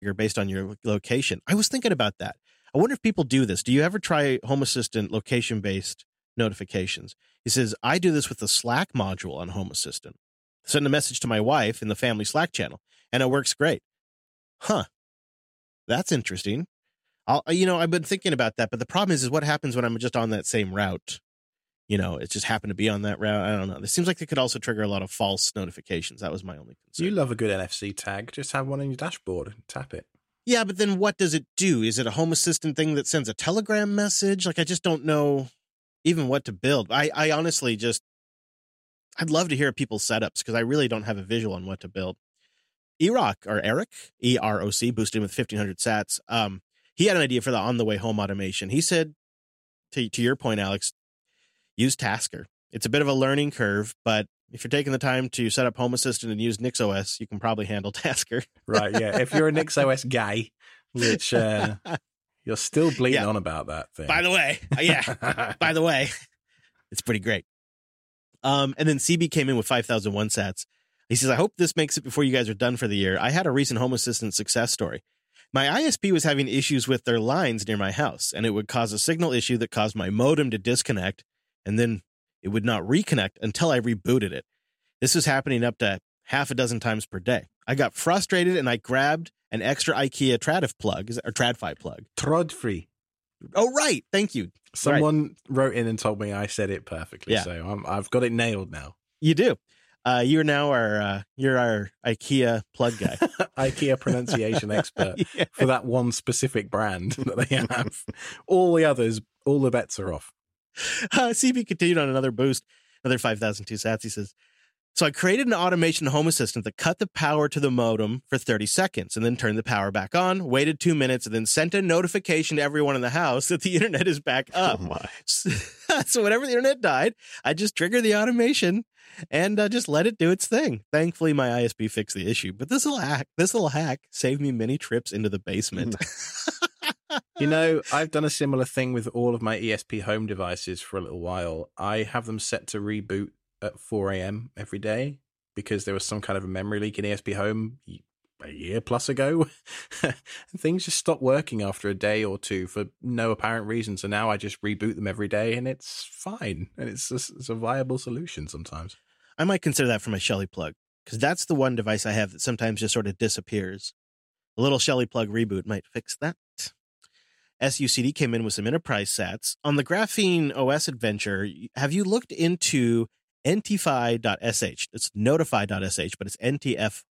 based on your location. I was thinking about that. I wonder if people do this. Do you ever try Home Assistant location-based notifications? He says, I do this with the Slack module on Home Assistant. Send a message to my wife in the family Slack channel, and it works great. Huh. That's interesting. I've been thinking about that, but the problem is what happens when I'm just on that same route? It just happened to be on that route. I don't know. It seems like it could also trigger a lot of false notifications. That was my only concern. You love a good NFC tag. Just have one on your dashboard and tap it. Yeah, but then what does it do? Is it a Home Assistant thing that sends a Telegram message? I just don't know even what to build. I honestly I'd love to hear people's setups because I really don't have a visual on what to build. Eric, E-R-O-C, boosted with 1,500 sats. He had an idea for the on-the-way home automation. He said, to your point, Alex, use Tasker. It's a bit of a learning curve, but if you're taking the time to set up Home Assistant and use NixOS, you can probably handle Tasker. Right, yeah. If you're a NixOS guy, which you're still bleeding on about that thing. By the way, it's pretty great. And then CB came in with 5,001 sats. He says, I hope this makes it before you guys are done for the year. I had a recent Home Assistant success story. My ISP was having issues with their lines near my house, and it would cause a signal issue that caused my modem to disconnect, and then it would not reconnect until I rebooted it. This was happening up to half a dozen times per day. I got frustrated, and I grabbed an extra IKEA TradFi plug. Trodfree. Oh, right. Thank you. Someone wrote in and told me I said it perfectly, so I've got it nailed now. You do. You're now our IKEA plug guy. IKEA pronunciation expert for that one specific brand that they have. All the others, all the bets are off. CB continued on another boost, another 5,002 sats. He says, so I created an automation Home Assistant that cut the power to the modem for 30 seconds and then turned the power back on, waited 2 minutes, and then sent a notification to everyone in the house that the internet is back up. Oh my. So whenever the internet died, I just triggered the automation and just let it do its thing. Thankfully, my ISP fixed the issue, but this little hack saved me many trips into the basement. I've done a similar thing with all of my ESP home devices for a little while. I have them set to reboot at 4 a.m. every day because there was some kind of a memory leak in ESP home a year plus ago. And things just stopped working after a day or two for no apparent reason. So now I just reboot them every day and it's fine. And it's a viable solution sometimes. I might consider that for my Shelly plug because that's the one device I have that sometimes just sort of disappears. A little Shelly plug reboot might fix that. SUCD came in with some enterprise sats. On the Graphene OS adventure, have you looked into ntify.sh? It's notify.sh, but it's ntfy.sh.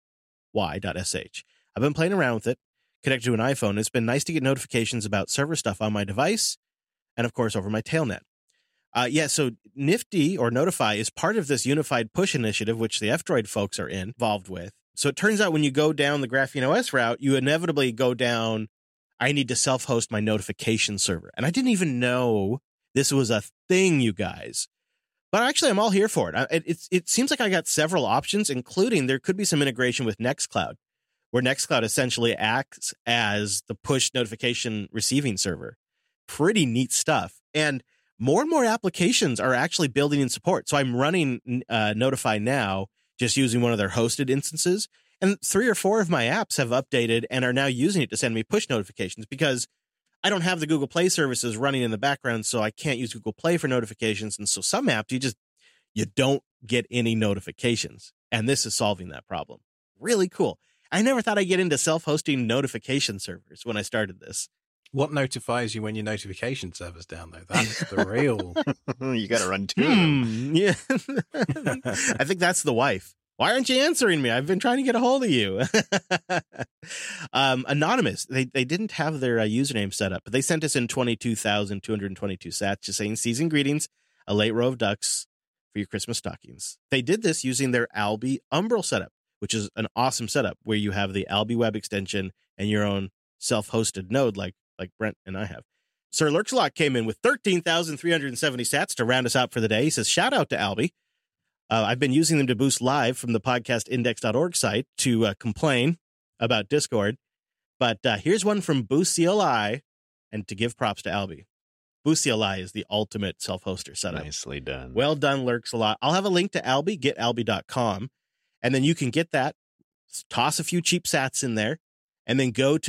I've been playing around with it, connected to an iPhone. It's been nice to get notifications about server stuff on my device and, of course, over my tailnet. So Nifty or Notify is part of this unified push initiative, which the F-Droid folks are involved with. So it turns out when you go down the Graphene OS route, you inevitably go down, I need to self-host my notification server. And I didn't even know this was a thing, you guys. But actually, I'm all here for it. It seems like I got several options, including there could be some integration with Nextcloud, where Nextcloud essentially acts as the push notification receiving server. Pretty neat stuff. And more applications are actually building in support. So I'm running Notify now, just using one of their hosted instances. And 3 or 4 of my apps have updated and are now using it to send me push notifications because I don't have the Google Play services running in the background, so I can't use Google Play for notifications. And so some apps, you don't get any notifications. And this is solving that problem. Really cool. I never thought I'd get into self-hosting notification servers when I started this. What notifies you when your notification server's down, though? That's the real... You got to run 2 of them. Yeah. I think that's the wife. Why aren't you answering me? I've been trying to get a hold of you. Anonymous. They didn't have their username set up, but they sent us in 22,222 sats just saying, season greetings, a late row of ducks for your Christmas stockings. They did this using their Alby Umbrel setup, which is an awesome setup where you have the Alby web extension and your own self-hosted node like Brent and I have. Sir Lurkslot came in with 13,370 sats to round us out for the day. He says, shout out to Alby. I've been using them to boost live from the podcastindex.org site to complain about Discord. But here's one from Boost CLI and to give props to Alby. Boost CLI is the ultimate self-hoster setup. Nicely done. Well done, Lurkslot. I'll have a link to Alby, getalby.com. And then you can get that, toss a few cheap sats in there, and then go to